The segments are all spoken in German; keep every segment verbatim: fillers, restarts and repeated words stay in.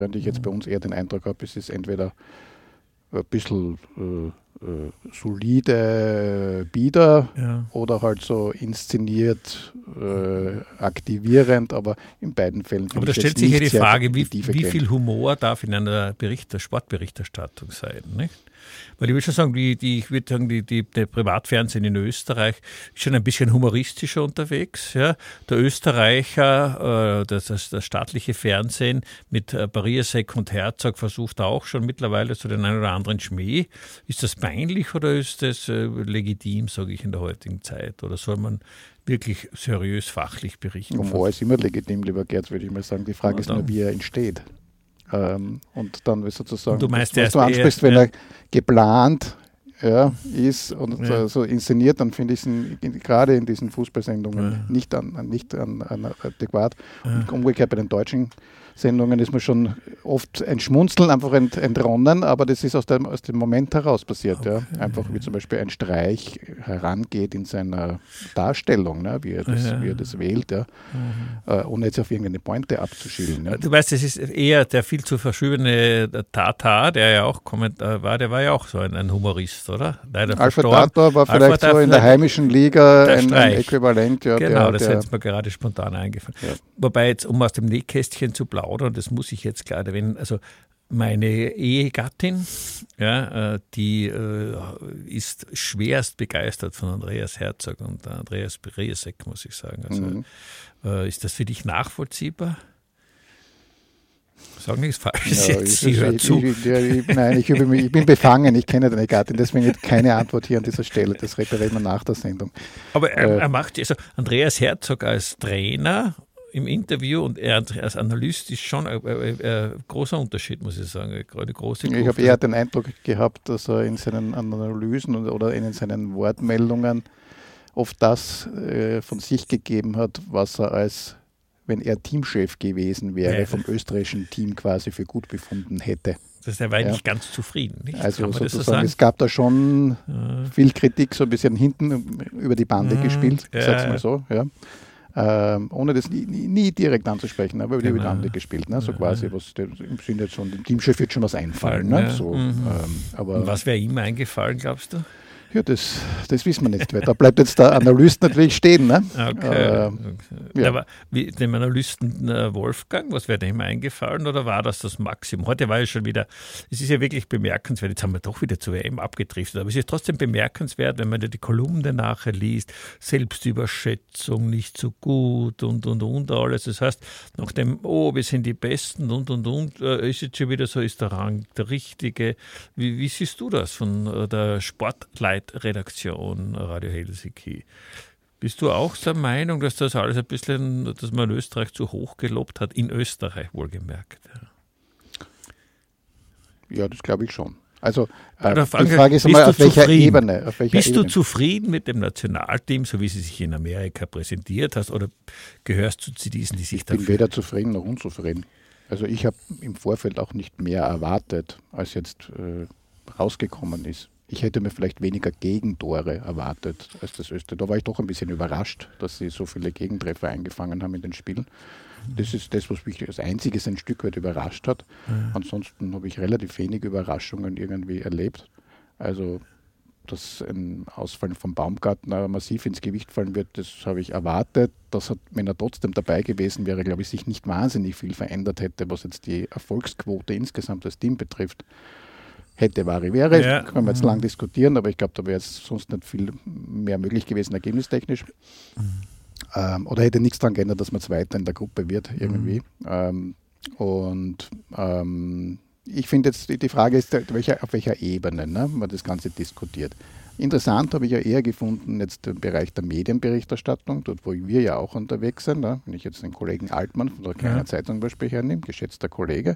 Während ich jetzt bei uns eher den Eindruck habe, es ist entweder ein bisschen äh, äh, solide Bieder ja. oder halt so inszeniert, äh, aktivierend, aber in beiden Fällen finde ich. Aber da stellt sich ja die Frage, wie, wie viel Humor darf in einer Bericht, Sportberichterstattung sein, nicht? Weil ich würde schon sagen, die, die, ich würde sagen, die, die, der Privatfernsehen in Österreich ist schon ein bisschen humoristischer unterwegs. Ja. Der Österreicher, äh, das, das, das staatliche Fernsehen mit äh, Bariasek und Herzog versucht auch schon mittlerweile so den einen oder anderen Schmäh. Ist das peinlich oder ist das äh, legitim, sage ich, in der heutigen Zeit? Oder soll man wirklich seriös, fachlich berichten? Humor ist immer legitim, lieber Gerd, würde ich mal sagen. Die Frage ja, ist nur, wie er entsteht. Ähm, und dann sozusagen, du meinst, was du ansprichst, eher, wenn ja. er geplant ja, ist und ja. so inszeniert, dann finde ich es gerade in diesen Fußballsendungen ja. nicht, an, nicht an, an adäquat. Ja. Und umgekehrt bei den deutschen Sendungen ist mir schon oft ein Schmunzeln einfach ent, entronnen, aber das ist aus dem, aus dem Moment heraus passiert. Okay. Ja. Einfach wie zum Beispiel ein Streich herangeht in seiner Darstellung, ne, wie, er das, ja. wie er das wählt, ja, mhm. äh, ohne jetzt auf irgendeine Pointe abzuschielen. Ja. Du weißt, es ist eher der viel zu verschobene Tata, der ja auch Kommentar war, der war ja auch so ein, ein Humorist, oder? Leider Alfred Tata war vielleicht Alfred so in der heimischen Liga ein, ein Äquivalent. Ja, genau, der, das ist mir gerade spontan eingefallen. Ja. Wobei jetzt, um aus dem Nähkästchen zu plaudern, das muss ich jetzt klar erwähnen, also meine Ehegattin, ja, die äh, ist schwerst begeistert von Andreas Herzog und Andreas Bariasek, muss ich sagen. Also, mhm. äh, ist das für dich nachvollziehbar? Sag nichts Falsches ja, jetzt, sie hört zu. Ich, ich, nein, ich, ich bin befangen, ich kenne deine Gattin, deswegen keine Antwort hier an dieser Stelle, das reparieren wir nach der Sendung. Aber er, äh, er macht, also Andreas Herzog als Trainer im Interview und er als Analyst ist schon ein, ein, ein großer Unterschied, muss ich sagen. Eine große ich habe eher den Eindruck gehabt, dass er in seinen Analysen oder in seinen Wortmeldungen oft das äh, von sich gegeben hat, was er als, wenn er Teamchef gewesen wäre, ja. vom österreichischen Team quasi für gut befunden hätte. Das er war ja. nicht ganz zufrieden. Nicht? Also sozusagen, so es gab da schon ja. viel Kritik, so ein bisschen hinten über die Bande ja. gespielt, ja. sag's mal so, ja. Ähm, ohne das nie, nie, nie direkt anzusprechen, aber über die genau. Bande gespielt, ne? so ja. quasi, was der, im Sinne schon, dem Teamchef wird schon was einfallen. Ne? Ja. So, mhm. ähm, aber und was wäre ihm eingefallen, glaubst du? Ja, das, das wissen wir nicht, weil da bleibt jetzt der Analyst natürlich stehen. Ne? Okay. Äh, okay. Ja. Aber wie, dem Analysten äh, Wolfgang, was wäre dem eingefallen oder war das das Maximum? Heute war ja schon wieder, es ist ja wirklich bemerkenswert, jetzt haben wir doch wieder zur W M abgedriftet, aber es ist trotzdem bemerkenswert, wenn man die Kolumne nachher liest, Selbstüberschätzung nicht so gut und, und, und alles. Das heißt, nach dem, oh, wir sind die Besten und, und, und, äh, ist jetzt schon wieder so, ist der Rang der richtige. Wie, wie siehst du das von äh, der Sportleitung? Redaktion Radio Helsinki. Bist du auch der Meinung, dass das alles ein bisschen, dass man Österreich zu hoch gelobt hat, in Österreich wohlgemerkt? Ja, das glaube ich schon. Also äh, die Frage ist einmal, auf welcher Ebene? Auf welcher bist Ebene? du zufrieden mit dem Nationalteam, so wie sie sich in Amerika präsentiert hast, oder gehörst du zu diesen, die sich Ich bin weder zufrieden noch unzufrieden. Also ich habe im Vorfeld auch nicht mehr erwartet, als jetzt äh, rausgekommen ist. Ich hätte mir vielleicht weniger Gegentore erwartet als das Österreich. Da war ich doch ein bisschen überrascht, dass sie so viele Gegentreffer eingefangen haben in den Spielen. Das ist das, was mich als einziges ein Stück weit überrascht hat. Mhm. Ansonsten habe ich relativ wenig Überraschungen irgendwie erlebt. Also, dass ein Ausfall vom Baumgartner massiv ins Gewicht fallen wird, das habe ich erwartet. Das hat, wenn er trotzdem dabei gewesen wäre, glaube ich, sich nicht wahnsinnig viel verändert hätte, was jetzt die Erfolgsquote insgesamt als Team betrifft. Hätte, wäre, wäre. Ja. Können wir jetzt lang diskutieren, aber ich glaube, da wäre jetzt sonst nicht viel mehr möglich gewesen, ergebnistechnisch. Mhm. Ähm, oder hätte nichts daran geändert, dass man Zweiter in der Gruppe wird, irgendwie. Mhm. Ähm, und ähm, ich finde jetzt, die Frage ist, welcher, auf welcher Ebene ne, man das Ganze diskutiert. Interessant habe ich ja eher gefunden, jetzt im Bereich der Medienberichterstattung, dort wo wir ja auch unterwegs sind. Ne, wenn ich jetzt den Kollegen Altmann von der Kleiner ja. Zeitung zum Beispiel hernehme, geschätzter Kollege,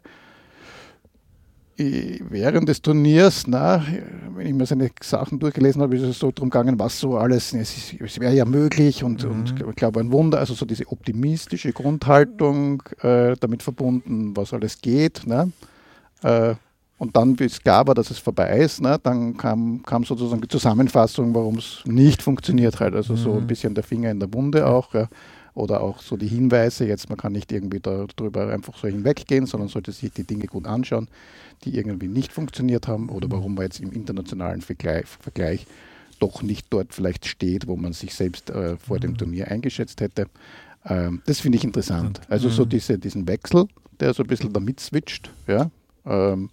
während des Turniers, na, wenn ich mir seine Sachen durchgelesen habe, ist es so drum gegangen, was so alles, es, es wäre ja möglich und, mhm. und ich glaube ein Wunder, also so diese optimistische Grundhaltung äh, damit verbunden, was alles geht. Ne? Äh, und dann, wie es klar war, dass es vorbei ist, ne, dann kam, kam sozusagen die Zusammenfassung, warum es nicht funktioniert hat. Also mhm. so ein bisschen der Finger in der Wunde auch. Ja. oder auch so die Hinweise, jetzt man kann nicht irgendwie darüber einfach so hinweggehen, sondern sollte sich die Dinge gut anschauen, die irgendwie nicht funktioniert haben oder warum man jetzt im internationalen Vergleich, Vergleich doch nicht dort vielleicht steht, wo man sich selbst äh, vor dem Turnier eingeschätzt hätte. Ähm, das finde ich interessant. Also so diese, diesen Wechsel, der so ein bisschen damit switcht. Ja, ähm,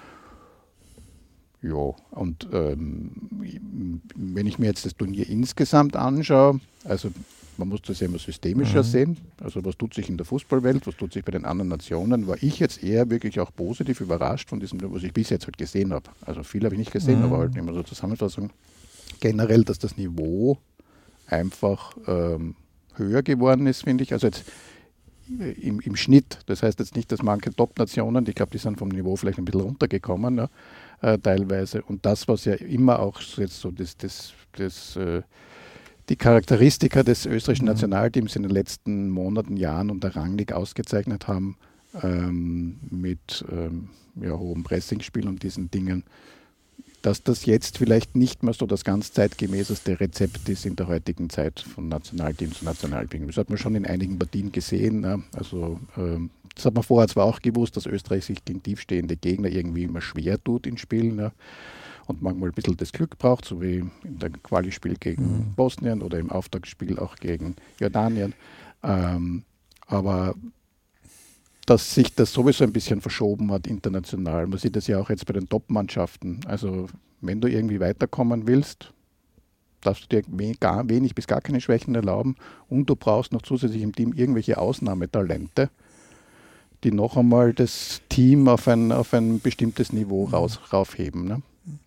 ja. Und ähm, wenn ich mir jetzt das Turnier insgesamt anschaue, also man muss das ja immer systemischer mhm. sehen. Also was tut sich in der Fußballwelt, was tut sich bei den anderen Nationen, war ich jetzt eher wirklich auch positiv überrascht von diesem, was ich bis jetzt halt gesehen habe. Also viel habe ich nicht gesehen, mhm. aber halt immer so Zusammenfassung. Generell, dass das Niveau einfach ähm, höher geworden ist, finde ich. Also jetzt im, im Schnitt. Das heißt jetzt nicht, dass manche Top-Nationen, ich glaube, die sind vom Niveau vielleicht ein bisschen runtergekommen, ja, äh, teilweise. Und das, was ja immer auch jetzt so das, das, das äh, die Charakteristika des österreichischen mhm. Nationalteams in den letzten Monaten, Jahren und der Rangnick ausgezeichnet haben, ähm, mit ähm, ja, hohem Pressingspiel und diesen Dingen, dass das jetzt vielleicht nicht mehr so das ganz zeitgemäßeste Rezept ist in der heutigen Zeit von Nationalteam zu Nationalteam. Das hat man schon in einigen Partien gesehen. Ne? Also ähm, das hat man vorher zwar auch gewusst, dass Österreich sich gegen tiefstehende Gegner irgendwie immer schwer tut in Spielen, ne? Und manchmal ein bisschen das Glück braucht, so wie in der Quali-Spiel gegen mhm. Bosnien oder im Auftaktspiel auch gegen Jordanien. Ähm, aber dass sich das sowieso ein bisschen verschoben hat international. Man sieht das ja auch jetzt bei den Top-Mannschaften. Also wenn du irgendwie weiterkommen willst, darfst du dir gar, wenig bis gar keine Schwächen erlauben und du brauchst noch zusätzlich im Team irgendwelche Ausnahmetalente, die noch einmal das Team auf ein, auf ein bestimmtes Niveau raus, raufheben. Ne?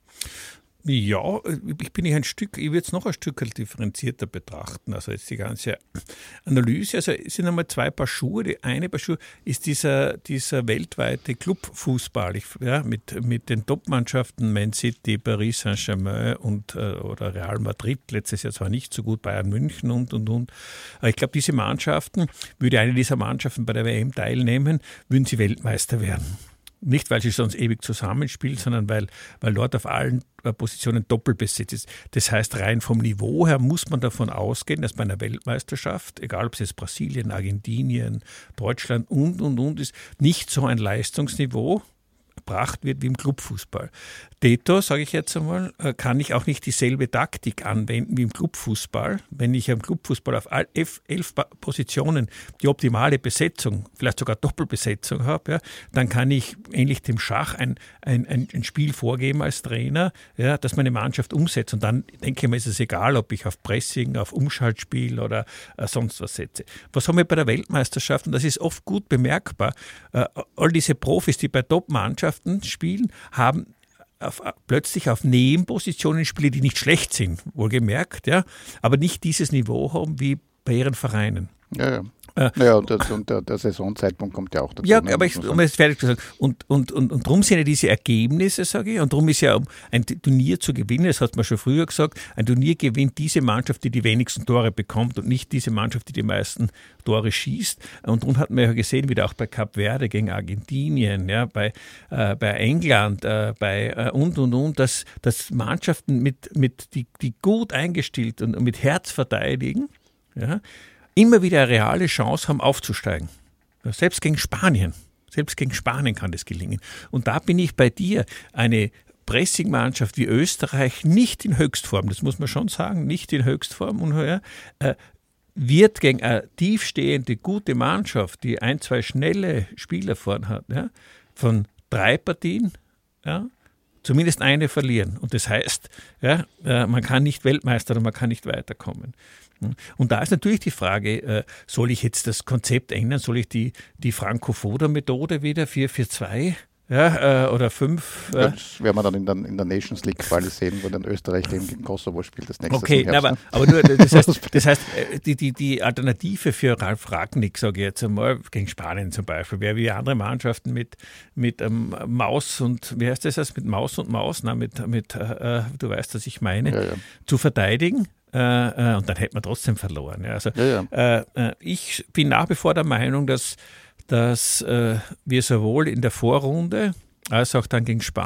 Ja, ich bin ich ein Stück, ich würde es noch ein Stück differenzierter betrachten. Also jetzt die ganze Analyse, also es sind einmal zwei Paar Schuhe. Die eine Paar Schuhe ist dieser, dieser weltweite Clubfußball, ich, ja, mit, mit den Top-Mannschaften Man City, Paris Saint-Germain und äh, oder Real Madrid, letztes Jahr zwar nicht so gut, Bayern München und und und. Aber ich glaube, diese Mannschaften, würde eine dieser Mannschaften bei der W M teilnehmen, würden sie Weltmeister werden. Nicht, weil sie sonst ewig zusammenspielen, sondern weil, weil dort auf allen Positionen doppelbesetzt ist. Das heißt, rein vom Niveau her muss man davon ausgehen, dass bei einer Weltmeisterschaft, egal ob es jetzt Brasilien, Argentinien, Deutschland und, und, und ist, nicht so ein Leistungsniveau erbracht wird wie im Clubfußball. Detto, sage ich jetzt einmal, kann ich auch nicht dieselbe Taktik anwenden wie im Clubfußball. Wenn ich im Clubfußball auf elf, elf Positionen die optimale Besetzung, vielleicht sogar Doppelbesetzung habe, ja, dann kann ich ähnlich dem Schach ein, ein, ein Spiel vorgeben als Trainer, ja, dass meine Mannschaft umsetzt. Und dann denke ich mir, ist es egal, ob ich auf Pressing, auf Umschaltspiel oder äh, sonst was setze. Was haben wir bei der Weltmeisterschaft? Und das ist oft gut bemerkbar. Äh, all diese Profis, die bei Top-Mannschaften spielen, haben Auf, plötzlich auf Nebenpositionen spielen, die nicht schlecht sind, wohlgemerkt, ja, aber nicht dieses Niveau haben wie bei ihren Vereinen. Ja, ja. Äh, naja, und, das, und der, der Saisonzeitpunkt kommt ja auch dazu. Ja, ne, aber ich, um es fertig zu sagen, und, und, und, und darum sind ja diese Ergebnisse, sage ich, und darum ist ja, um ein Turnier zu gewinnen, das hat man schon früher gesagt, ein Turnier gewinnt diese Mannschaft, die die wenigsten Tore bekommt und nicht diese Mannschaft, die die meisten Tore schießt. Und darum hat man ja gesehen, wieder auch bei Kap Verde gegen Argentinien, ja, bei, äh, bei England, äh, bei äh, und, und, und, dass, dass Mannschaften, mit, mit, die, die gut eingestellt und mit Herz verteidigen, ja, immer wieder eine reale Chance haben, aufzusteigen. Selbst gegen Spanien. Selbst gegen Spanien kann das gelingen. Und da bin ich bei dir. Eine Pressing-Mannschaft wie Österreich nicht in Höchstform, das muss man schon sagen, nicht in Höchstform, unheuer, äh, wird gegen eine tiefstehende, gute Mannschaft, die ein, zwei schnelle Spieler vorn hat, ja, von drei Partien, ja, zumindest eine verlieren. Und das heißt, ja, man kann nicht Weltmeister oder man kann nicht weiterkommen. Und da ist natürlich die Frage, soll ich jetzt das Konzept ändern? Soll ich die, die Franco-Foda-Methode wieder vier vier zwei ja, oder fünf? Ja, das werden wir dann in der, in der Nations League Quali sehen, wo dann Österreich gegen Kosovo spielt. Das nächste okay, na, aber, aber nur, das heißt, das heißt die, die, die Alternative für Ralf Rangnick, sage ich jetzt einmal, gegen Spanien zum Beispiel, wäre wie andere Mannschaften mit, mit ähm, Maus und, wie heißt das, mit Maus und Maus, na, mit, mit äh, du weißt, was ich meine, ja, ja. zu verteidigen. Äh, äh, und dann hätte man trotzdem verloren. Ja. Also, ja, ja. Äh, ich bin nach wie vor der Meinung, dass, dass äh, wir sowohl in der Vorrunde als auch dann gegen Spanien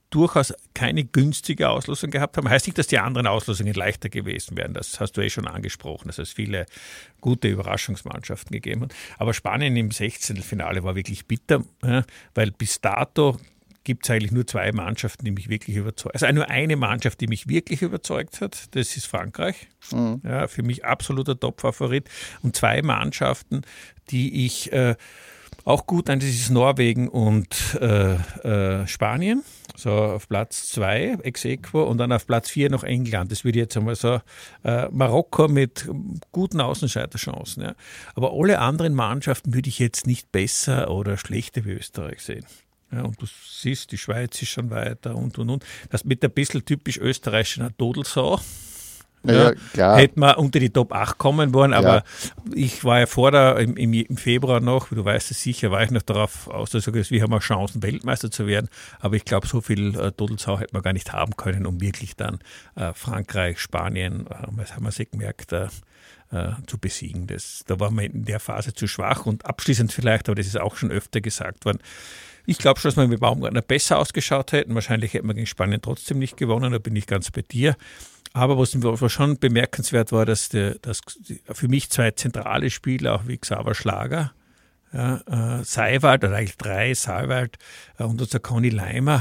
durchaus keine günstige Auslosung gehabt haben. Heißt nicht, dass die anderen Auslosungen leichter gewesen wären. Das hast du eh schon angesprochen, dass es viele gute Überraschungsmannschaften gegeben hat. Aber Spanien im Sechzehntelfinale war wirklich bitter, weil bis dato gibt es eigentlich nur zwei Mannschaften, die mich wirklich überzeugt. Also nur eine Mannschaft, die mich wirklich überzeugt hat, das ist Frankreich. Mhm. Ja, für mich absoluter Top-Favorit. Und zwei Mannschaften, die ich äh, auch gut an, das ist Norwegen und äh, äh, Spanien. So auf Platz zwei, ex aequo, und dann auf Platz vier noch England. Das würde ich jetzt einmal so, äh, Marokko mit guten Außenseiterchancen. Ja. Aber alle anderen Mannschaften würde ich jetzt nicht besser oder schlechter wie Österreich sehen. Ja, und du siehst, die Schweiz ist schon weiter und, und, und. Das mit ein bisschen typisch österreichischen Dodelsau. Ja, ja, hätte man unter die Top acht kommen wollen, aber ja. ich war ja vor der, im, im Februar noch, du weißt es sicher, war ich noch darauf aus, dass wir haben auch Chancen, Weltmeister zu werden, aber ich glaube, so viel äh, Dodelsau hätte man gar nicht haben können, um wirklich dann äh, Frankreich, Spanien, äh, das haben wir sich gemerkt, äh, äh, zu besiegen. Das, da war man in der Phase zu schwach. Und abschließend vielleicht, aber das ist auch schon öfter gesagt worden, ich glaube schon, dass wir mit Baumgartner besser ausgeschaut hätten. Wahrscheinlich hätten wir gegen Spanien trotzdem nicht gewonnen, da bin ich ganz bei dir. Aber was schon bemerkenswert war, dass, der, dass für mich zwei zentrale Spieler, auch wie Xaver Schlager, ja, äh, Seiwald, oder eigentlich drei, Seiwald äh, und unser Conny Leimer,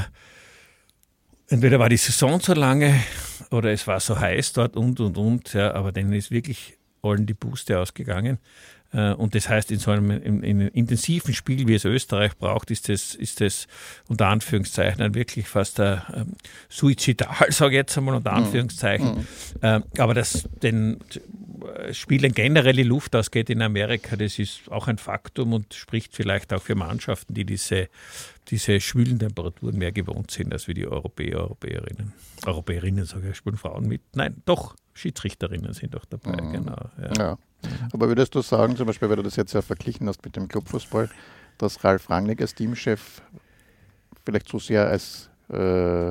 entweder war die Saison so lange oder es war so heiß dort und, und, und, ja, aber denen ist wirklich allen die Puste ausgegangen. Und das heißt, in so einem, in, in einem intensiven Spiel, wie es Österreich braucht, ist das, ist das unter Anführungszeichen wirklich fast ein, ähm, suizidal, sage ich jetzt einmal unter Anführungszeichen. Mhm. Ähm, aber dass den Spielen generell die Luft ausgeht in Amerika, das ist auch ein Faktum und spricht vielleicht auch für Mannschaften, die diese, diese schwülen Temperaturen mehr gewohnt sind, als wie die Europäer, Europäerinnen. Europäerinnen, sage ich, spielen Frauen mit. Nein, doch, Schiedsrichterinnen sind doch dabei, mhm. genau. Ja. Ja. Aber würdest du sagen, zum Beispiel, weil du das jetzt ja verglichen hast mit dem Clubfußball, dass Ralf Rangnick als Teamchef vielleicht so sehr als äh, äh,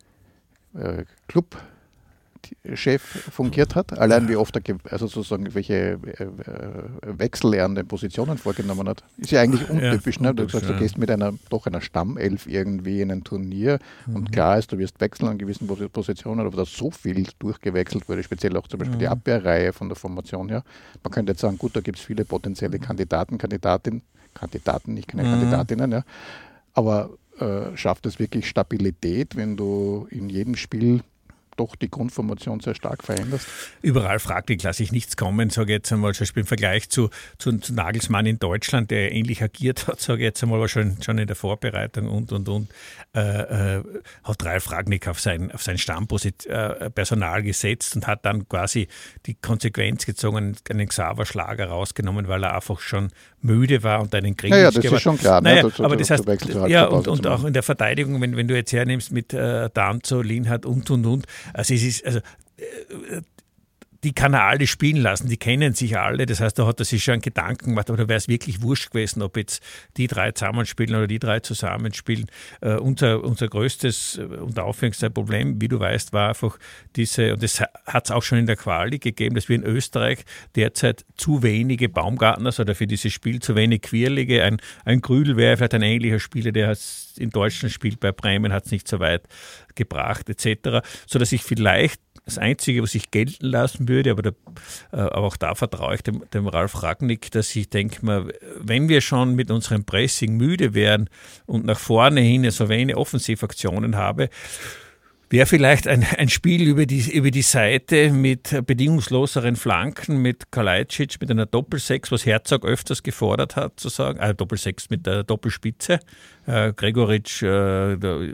Clubchef fungiert hat? Allein wie oft er also sozusagen welche äh, Wechsel er an den Positionen vorgenommen hat. Ist ja eigentlich untypisch. Ja, ne? Du, sagst, du gehst mit einer doch einer Stammelf irgendwie in ein Turnier mhm. und klar ist, du wirst wechseln an gewissen Positionen, aber da so viel durchgewechselt wurde, speziell auch zum Beispiel mhm. die Abwehrreihe von der Formation her. Man könnte jetzt sagen, gut, da gibt es viele potenzielle Kandidaten, Kandidatinnen, Kandidaten, nicht keine mhm. Kandidatinnen, ja. Aber äh, schafft es wirklich Stabilität, wenn du in jedem Spiel doch die Grundformation sehr stark veränderst? Überall fraglich lasse ich nichts kommen, sage ich jetzt einmal, zum Beispiel im Vergleich zu, zu, zu Nagelsmann in Deutschland, der ähnlich agiert hat, sage ich jetzt einmal, war schon, schon in der Vorbereitung und, und, und, äh, äh, hat Ralf Rangnick auf sein, auf sein Stammpersonal äh, gesetzt und hat dann quasi die Konsequenz gezogen, einen Xaver Schlager rausgenommen, weil er einfach schon müde war und einen Krieg. Ja, ja, das ist schon klar. Naja, ne? aber das heißt, ja, und, und auch in der Verteidigung, wenn, wenn du jetzt hernimmst mit äh, Danzo, Linhardt und, und, und, also es ist, also äh, die kann er alle spielen lassen, die kennen sich alle, das heißt, da hat er sich schon Gedanken gemacht, aber da wäre es wirklich wurscht gewesen, ob jetzt die drei zusammenspielen oder die drei zusammenspielen. Äh, unser, unser größtes, unter Anführungszeichen, Problem, wie du weißt, war einfach diese, und das hat es auch schon in der Quali gegeben, dass wir in Österreich derzeit zu wenige Baumgartners oder für dieses Spiel zu wenig Quirlige, ein, ein Grüdel wäre vielleicht ein ähnlicher Spieler, der in Deutschland spielt, bei Bremen hat es nicht so weit gebracht, et cetera, sodass ich vielleicht das Einzige, was ich gelten lassen würde, aber, da, aber auch da vertraue ich dem, dem Ralf Rangnick, dass ich denke mal, wenn wir schon mit unserem Pressing müde wären und nach vorne hin so wenig Offensivaktionen habe, wäre vielleicht ein, ein Spiel über die, über die Seite mit bedingungsloseren Flanken, mit Kalajdzic, mit einer Doppelsechs, was Herzog öfters gefordert hat, zu sagen, äh, Doppelsechs mit der Doppelspitze, äh, Gregoritsch, äh,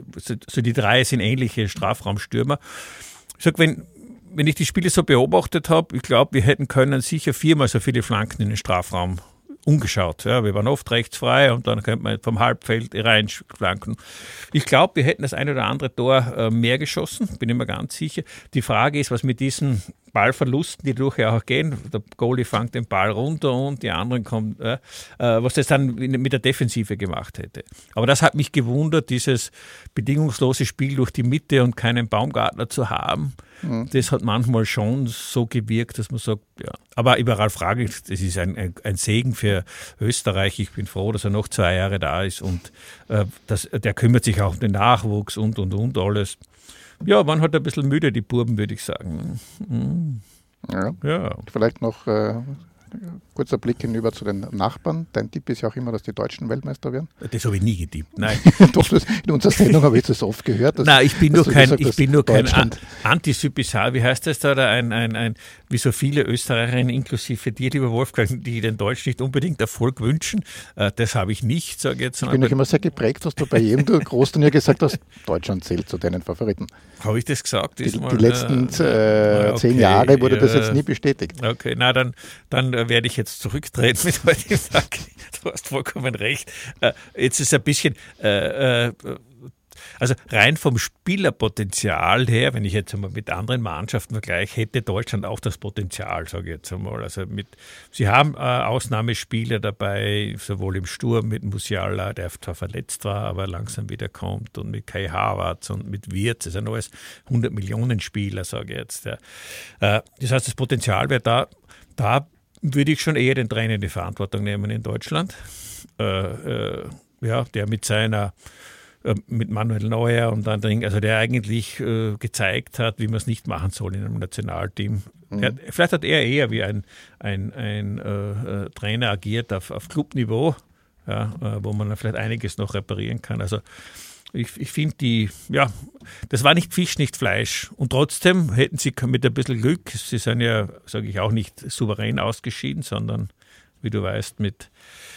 so die drei sind ähnliche Strafraumstürmer. Ich sage, wenn, wenn ich die Spiele so beobachtet habe, ich glaube, wir hätten können sicher viermal so viele Flanken in den Strafraum umgeschaut. Ja, wir waren oft rechts frei und dann könnte man vom Halbfeld rein flanken. Ich glaube, wir hätten das ein oder andere Tor äh, mehr geschossen, bin ich mir ganz sicher. Die Frage ist, was mit diesen Ballverlusten, die durchaus auch gehen. Der Goalie fängt den Ball runter und die anderen kommen, äh, was das dann mit der Defensive gemacht hätte. Aber das hat mich gewundert, dieses bedingungslose Spiel durch die Mitte und keinen Baumgartner zu haben. Mhm. Das hat manchmal schon so gewirkt, dass man sagt, ja. Aber überall frage ich, das ist ein, ein, ein Segen für Österreich. Ich bin froh, dass er noch zwei Jahre da ist und äh, das, der kümmert sich auch um den Nachwuchs und, und, und alles. Ja, man hat ein bisschen müde, die Burben, würde ich sagen. Mhm. Ja. ja. Vielleicht noch äh, kurzer Blick hinüber zu den Nachbarn. Dein Tipp ist ja auch immer, dass die Deutschen Weltmeister werden. Das habe ich nie getippt, nein. Doch, das, in unserer Sendung habe ich das oft gehört. Dass, nein, ich bin nur kein, gesagt, ich bin nur kein Antisypisal, wie heißt das da, oder ein, ein, ein, wie so viele Österreicherinnen, inklusive dir, lieber Wolfgang, die den Deutschen nicht unbedingt Erfolg wünschen. Äh, das habe ich nicht, sage ich jetzt mal. Ich bin doch immer sehr geprägt, dass du bei jedem Großturnier gesagt hast, Deutschland zählt zu deinen Favoriten. Habe ich das gesagt? Die, die letzten äh, okay, zehn Jahre wurde äh, das jetzt nie bestätigt. Okay, na dann, dann äh, werde ich jetzt zurücktreten mit heute Tag. Du hast vollkommen recht. Äh, jetzt ist ein bisschen, äh, äh, also rein vom Spielerpotenzial her, wenn ich jetzt einmal mit anderen Mannschaften vergleiche, hätte Deutschland auch das Potenzial, sage ich jetzt einmal. Also mit, sie haben äh, Ausnahmespieler dabei, sowohl im Sturm mit Musiala, der zwar verletzt war, aber langsam wieder kommt, und mit Kai Havertz und mit Wirtz, das sind alles hundert Millionen Spieler, sage ich jetzt. Ja. Äh, das heißt, das Potenzial wäre da, da würde ich schon eher den Trainer in die Verantwortung nehmen in Deutschland. Äh, äh, ja, der mit seiner, äh, mit Manuel Neuer und anderen, also der eigentlich äh, gezeigt hat, wie man es nicht machen soll in einem Nationalteam. Mhm. Er, vielleicht hat er eher wie ein, ein, ein äh, äh, Trainer agiert auf, auf Clubniveau, ja, äh, wo man vielleicht einiges noch reparieren kann. Also Ich, ich finde die, ja, das war nicht Fisch, nicht Fleisch. Und trotzdem hätten sie mit ein bisschen Glück, sie sind ja, sage ich auch, nicht souverän ausgeschieden, sondern, wie du weißt, mit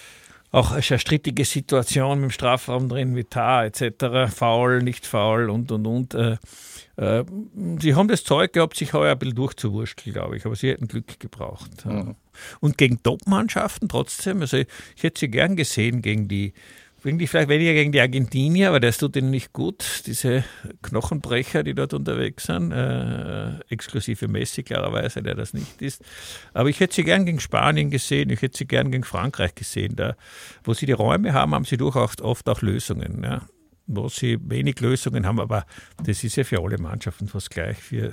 auch eine strittige Situation mit dem Strafraum drin, mit Tar et cetera, faul, nicht faul und, und, und. Äh, äh, sie haben das Zeug gehabt, sich heuer ein bisschen durchzuwursteln, glaube ich, aber sie hätten Glück gebraucht. Mhm. Und gegen Top-Mannschaften trotzdem, also ich, ich hätte sie gern gesehen gegen die Vielleicht weniger gegen die Argentinier, aber das tut ihnen nicht gut. Diese Knochenbrecher, die dort unterwegs sind, äh, exklusive Messi klarerweise, der das nicht ist. Aber ich hätte sie gern gegen Spanien gesehen, ich hätte sie gern gegen Frankreich gesehen. Da, wo sie die Räume haben, haben sie durchaus oft auch Lösungen. Ja. Wo sie wenig Lösungen haben, aber das ist ja für alle Mannschaften fast gleich. Für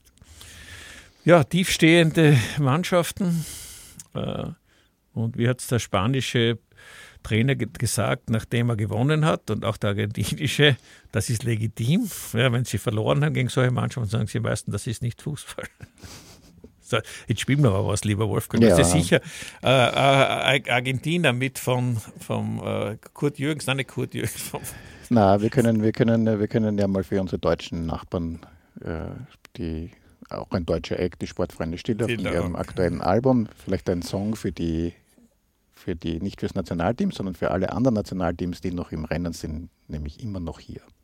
ja, tiefstehende Mannschaften. Äh, und wie hat es der spanische Trainer gesagt, nachdem er gewonnen hat, und auch der argentinische, das ist legitim. Ja, wenn sie verloren haben gegen solche Mannschaften, sagen sie meistens, das ist nicht Fußball. So, jetzt spielen wir aber was, lieber Wolfgang. Ja. Das ist sicher äh, äh, Argentinier mit von, vom äh, Kurt Jürgens, nein, nicht Kurt Jürgens. Vom Na, wir können, wir, können, wir können ja mal für unsere deutschen Nachbarn, äh, die auch ein deutscher Act, die Sportfreunde Stiller, von ihrem aktuellen Album, vielleicht ein Song für die für die, nicht fürs Nationalteam, sondern für alle anderen Nationalteams, die noch im Rennen sind, nämlich immer noch hier.